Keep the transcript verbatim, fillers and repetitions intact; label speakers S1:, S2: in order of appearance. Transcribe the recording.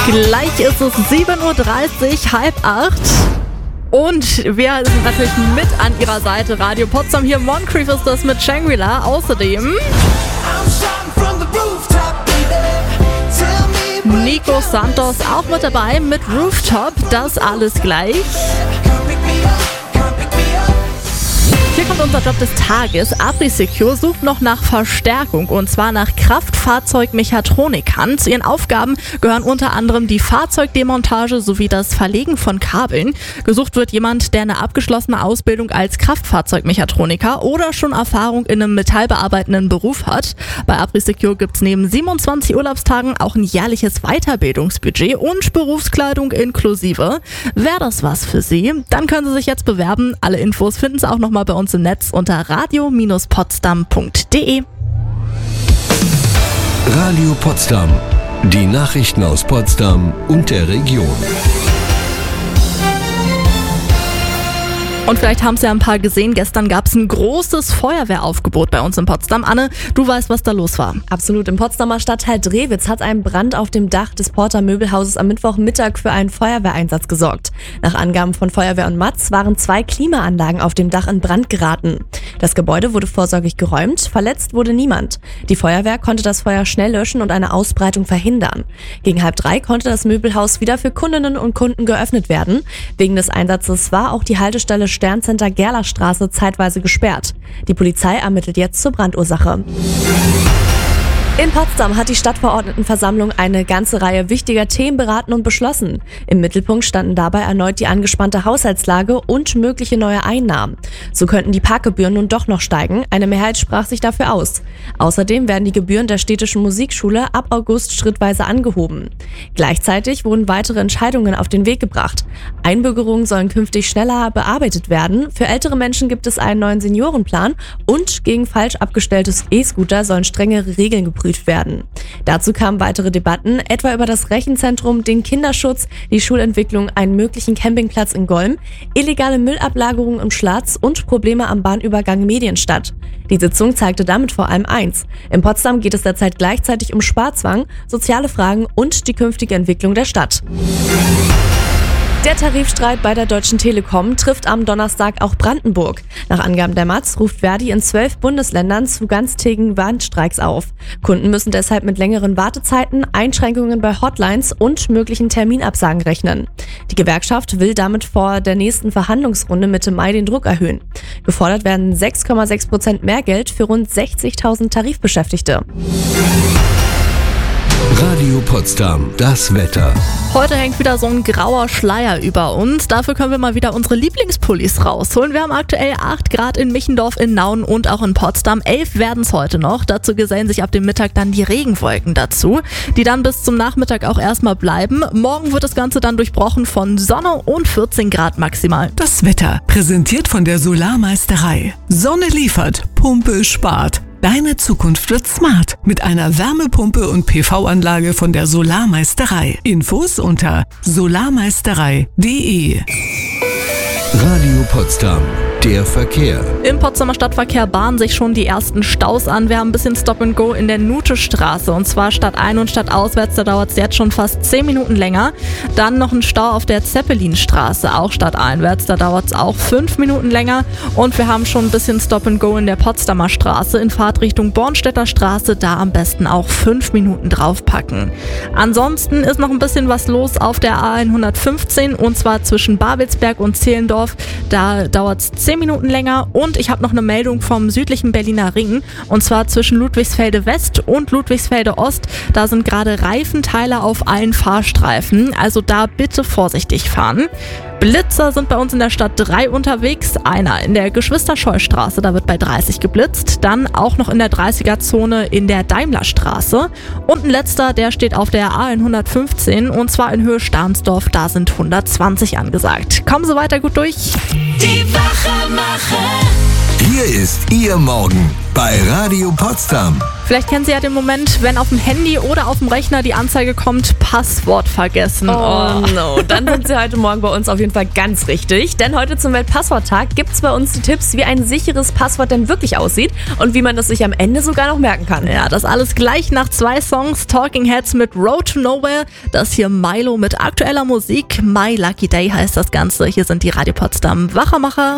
S1: Gleich ist es sieben Uhr dreißig, halb acht. Und wir sind natürlich mit an ihrer Seite. Radio Potsdam hier, Moncrief ist das mit Shangri-La. Außerdem Nico Santos auch mit dabei mit Rooftop. Das alles gleich. Hier kommt unser Job des Tages. ApriSecure sucht noch nach Verstärkung und zwar nach Kraftfahrzeugmechatronikern. Zu ihren Aufgaben gehören unter anderem die Fahrzeugdemontage sowie das Verlegen von Kabeln. Gesucht wird jemand, der eine abgeschlossene Ausbildung als Kraftfahrzeugmechatroniker oder schon Erfahrung in einem metallbearbeitenden Beruf hat. Bei ApriSecure gibt es neben siebenundzwanzig Urlaubstagen auch ein jährliches Weiterbildungsbudget und Berufskleidung inklusive. Wäre das was für Sie? Dann können Sie sich jetzt bewerben. Alle Infos finden Sie auch nochmal bei uns im Netz unter radio Bindestrich potsdam Punkt de.
S2: Radio Potsdam. Die Nachrichten aus Potsdam und der Region.
S1: Und vielleicht haben Sie ja ein paar gesehen, gestern gab es ein großes Feuerwehraufgebot bei uns in Potsdam. Anne, du weißt, was da los war.
S3: Absolut. Im Potsdamer Stadtteil Drewitz hat ein Brand auf dem Dach des Porter Möbelhauses am Mittwochmittag für einen Feuerwehreinsatz gesorgt. Nach Angaben von Feuerwehr und Matz waren zwei Klimaanlagen auf dem Dach in Brand geraten. Das Gebäude wurde vorsorglich geräumt, verletzt wurde niemand. Die Feuerwehr konnte das Feuer schnell löschen und eine Ausbreitung verhindern. Gegen halb drei konnte das Möbelhaus wieder für Kundinnen und Kunden geöffnet werden. Wegen des Einsatzes war auch die Haltestelle Sterncenter Gerlerstraße zeitweise gesperrt. Die Polizei ermittelt jetzt zur Brandursache. In Potsdam hat die Stadtverordnetenversammlung eine ganze Reihe wichtiger Themen beraten und beschlossen. Im Mittelpunkt standen dabei erneut die angespannte Haushaltslage und mögliche neue Einnahmen. So könnten die Parkgebühren nun doch noch steigen. Eine Mehrheit sprach sich dafür aus. Außerdem werden die Gebühren der städtischen Musikschule ab August schrittweise angehoben. Gleichzeitig wurden weitere Entscheidungen auf den Weg gebracht. Einbürgerungen sollen künftig schneller bearbeitet werden. Für ältere Menschen gibt es einen neuen Seniorenplan und gegen falsch abgestelltes E-Scooter sollen strengere Regeln geprüft werden. Dazu kamen weitere Debatten, etwa über das Rechenzentrum, den Kinderschutz, die Schulentwicklung, einen möglichen Campingplatz in Golm, illegale Müllablagerung im Schlatz und Probleme am Bahnübergang Medienstadt. Die Sitzung zeigte damit vor allem eins. In Potsdam geht es derzeit gleichzeitig um Sparzwang, soziale Fragen und die künftige Entwicklung der Stadt. Der Tarifstreit bei der Deutschen Telekom trifft am Donnerstag auch Brandenburg. Nach Angaben der Matz ruft Verdi in zwölf Bundesländern zu ganztägigen Warnstreiks auf. Kunden müssen deshalb mit längeren Wartezeiten, Einschränkungen bei Hotlines und möglichen Terminabsagen rechnen. Die Gewerkschaft will damit vor der nächsten Verhandlungsrunde Mitte Mai den Druck erhöhen. Gefordert werden sechs Komma sechs Prozent mehr Geld für rund sechzigtausend Tarifbeschäftigte.
S2: Radio Potsdam, das Wetter.
S1: Heute hängt wieder so ein grauer Schleier über uns. Dafür können wir mal wieder unsere Lieblingspullis rausholen. Wir haben aktuell acht Grad in Michendorf, in Nauen und auch in Potsdam. elf werden es heute noch. Dazu gesellen sich ab dem Mittag dann die Regenwolken dazu, die dann bis zum Nachmittag auch erstmal bleiben. Morgen wird das Ganze dann durchbrochen von Sonne und vierzehn Grad maximal.
S4: Das Wetter, präsentiert von der Solarmeisterei. Sonne liefert, Pumpe spart. Deine Zukunft wird smart mit einer Wärmepumpe und P V-Anlage von der Solarmeisterei. Infos unter solarmeisterei punkt de.
S2: Radio Potsdam, der Verkehr.
S1: Im Potsdamer Stadtverkehr bahnen sich schon die ersten Staus an. Wir haben ein bisschen Stop and Go in der Nutestraße und zwar stadtein- und stadtauswärts, da dauert es jetzt schon fast zehn Minuten länger. Dann noch ein Stau auf der Zeppelinstraße, auch stadteinwärts, da dauert es auch fünf Minuten länger. Und wir haben schon ein bisschen Stop and Go in der Potsdamer Straße in Fahrtrichtung Bornstedter Straße, da am besten auch fünf Minuten draufpacken. Ansonsten ist noch ein bisschen was los auf der A hundertfünfzehn und zwar zwischen Babelsberg und Zehlendorf. Da dauert es zehn Minuten länger und ich habe noch eine Meldung vom südlichen Berliner Ring und zwar zwischen Ludwigsfelde West und Ludwigsfelde Ost. Da sind gerade Reifenteile auf allen Fahrstreifen, also da bitte vorsichtig fahren. Blitzer sind bei uns in der Stadt drei unterwegs. Einer in der Geschwister-Scholl-Straße, da wird bei dreißig geblitzt. Dann auch noch in der dreißiger-Zone in der Daimlerstraße. Und ein letzter, der steht auf der A hundertfünfzehn und zwar in Höhe Stahnsdorf. Da sind hundertzwanzig angesagt. Kommen Sie weiter gut durch.
S5: Die Wachemacher.
S2: Hier ist Ihr Morgen bei Radio Potsdam.
S1: Vielleicht kennen Sie ja den Moment, wenn auf dem Handy oder auf dem Rechner die Anzeige kommt, Passwort vergessen.
S3: Oh, oh no, dann sind Sie heute Morgen bei uns auf jeden Fall ganz richtig. Denn heute zum Weltpassworttag gibt es bei uns die Tipps, wie ein sicheres Passwort denn wirklich aussieht und wie man das sich am Ende sogar noch merken kann.
S1: Ja, das alles gleich nach zwei Songs. Talking Heads mit Road to Nowhere. Das hier Milo mit aktueller Musik. My Lucky Day heißt das Ganze. Hier sind die Radio Potsdam Wachermacher.